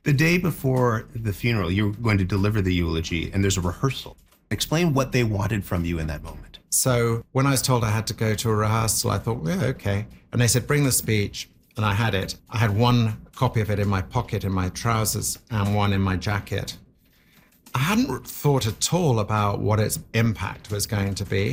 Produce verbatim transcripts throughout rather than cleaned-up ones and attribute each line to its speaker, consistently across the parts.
Speaker 1: The day before the funeral, you're going to deliver the eulogy, and there's a rehearsal. Explain what they wanted from you in that moment.
Speaker 2: So when I was told I had to go to a rehearsal, I thought, yeah, okay. And they said, bring the speech, and I had it. I had one copy of it in my pocket in my trousers and one in my jacket. I hadn't thought at all about what its impact was going to be.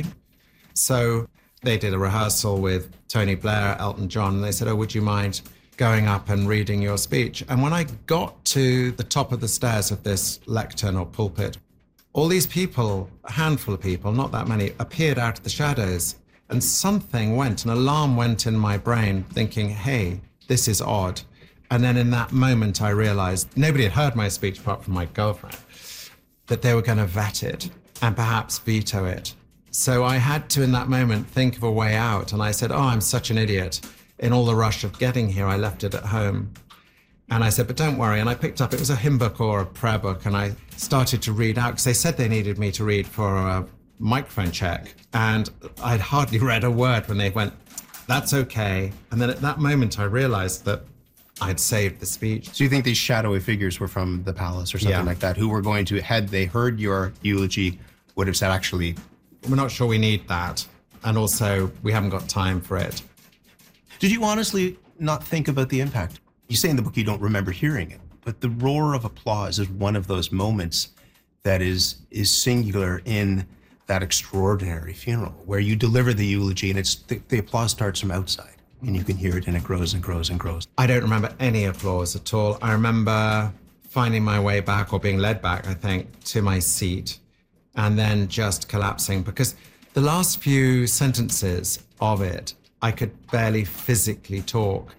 Speaker 2: So they did a rehearsal with Tony Blair, Elton John, and they said, oh, would you mind going up and reading your speech? And when I got to the top of the stairs of this lectern or pulpit, all these people, a handful of people, not that many, appeared out of the shadows. And something went, an alarm went in my brain thinking, hey, this is odd. And then in that moment, I realized nobody had heard my speech apart from my girlfriend, that they were going to vet it and perhaps veto it. So I had to, in that moment, think of a way out. And I said, oh, I'm such an idiot. In all the rush of getting here, I left it at home. And I said, but don't worry. And I picked up, it was a hymn book or a prayer book, and I started to read out, because they said they needed me to read for a microphone check. And I'd hardly read a word when they went, that's okay. And then at that moment, I realized that I'd saved the speech.
Speaker 1: So you think these shadowy figures were from the palace or something
Speaker 2: Yeah.
Speaker 1: like that, who were going to, had they heard your eulogy, would have said, actually,
Speaker 2: We're not sure we need that. And also, we haven't got time for it.
Speaker 1: did you honestly not think about the impact? You say in the book you don't remember hearing it, but the roar of applause is one of those moments that is is singular in that extraordinary funeral, where you deliver the eulogy and it's the, the applause starts from outside and you can hear it and it grows and grows and grows.
Speaker 2: I don't remember any applause at all. I remember finding my way back, or being led back, I think, to my seat, and then just collapsing, because the last few sentences of it, I could barely physically talk.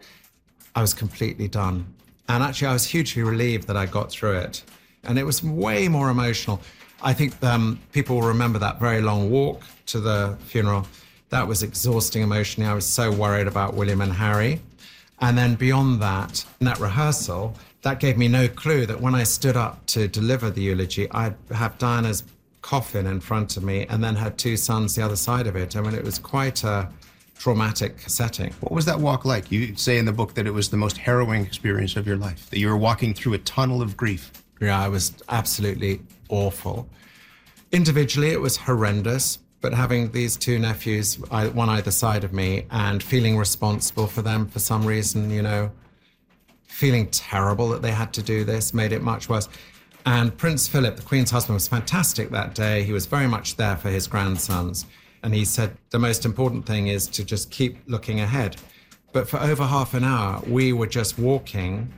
Speaker 2: I was completely done. And actually, I was hugely relieved that I got through it. And it was way more emotional. I think um, people will remember that very long walk to the funeral. That was exhausting emotionally. I was so worried about William and Harry. And then beyond that, in that rehearsal, that gave me no clue that when I stood up to deliver the eulogy, I'd have Diana's coffin in front of me and then her two sons the other side of it. I mean, it was quite a traumatic setting.
Speaker 1: What was that walk like? You say in the book that it was the most harrowing experience of your life, that you were walking through a tunnel of grief.
Speaker 2: Yeah, it was absolutely awful. Individually, it was horrendous, but having these two nephews, one either side of me, and feeling responsible for them for some reason, you know, feeling terrible that they had to do this, made it much worse. And Prince Philip, the Queen's husband, was fantastic that day. He was very much there for his grandsons. And he said, the most important thing is to just keep looking ahead. But for over half an hour, we were just walking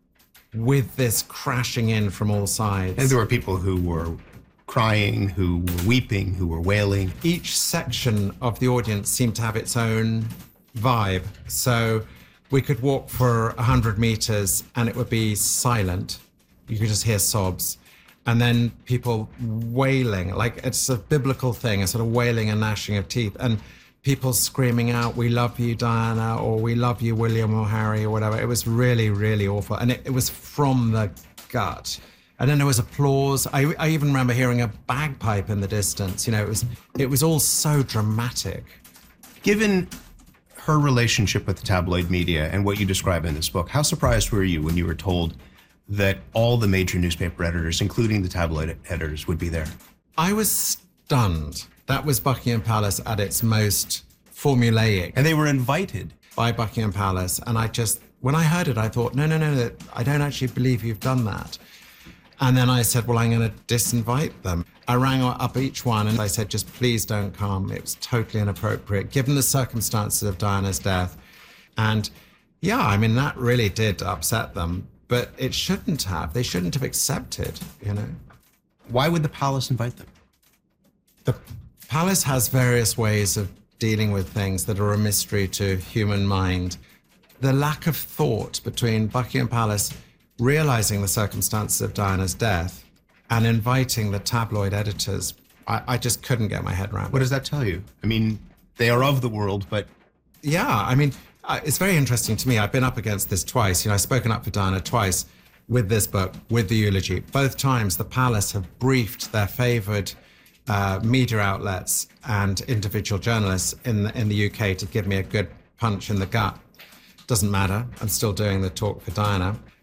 Speaker 2: with this crashing in from all sides.
Speaker 1: And there were people who were crying, who were weeping, who were wailing.
Speaker 2: Each section of the audience seemed to have its own vibe. So we could walk for one hundred meters and it would be silent. You could just hear sobs. And then people wailing, like it's a biblical thing, a sort of wailing and gnashing of teeth. And people screaming out, we love you, Diana, or we love you, William or Harry, or whatever. It was really, really awful. And it, it was from the gut. And then there was applause. I, I even remember hearing a bagpipe in the distance. You know, it was, it was all so dramatic.
Speaker 1: Given her relationship with the tabloid media and what you describe in this book, how surprised were you when you were told that all the major newspaper editors, including the tabloid editors, would be there?
Speaker 2: I was stunned. That was Buckingham Palace at its most formulaic.
Speaker 1: And they were invited.
Speaker 2: By Buckingham Palace. And I just, when I heard it, I thought, no, no, no, I don't actually believe you've done that. And then I said, well, I'm going to disinvite them. I rang up each one and I said, just please don't come. It was totally inappropriate, given the circumstances of Diana's death. And yeah, I mean, that really did upset them. But it shouldn't have. They shouldn't have accepted, you know.
Speaker 1: Why would the palace invite them?
Speaker 2: The palace has various ways of dealing with things that are a mystery to human mind. The lack of thought between Buckingham Palace realizing the circumstances of Diana's death and inviting the tabloid editors, I, I just couldn't get my head around.
Speaker 1: What does that tell you? I mean, they are of the world, but...
Speaker 2: Yeah, I mean, it's very interesting to me. I've been up against this twice. You know, I've spoken up for Diana twice with this book, with the eulogy. Both times, the palace have briefed their favored uh, media outlets and individual journalists in the, in the U K to give me a good punch in the gut. Doesn't matter. I'm still doing the talk for Diana.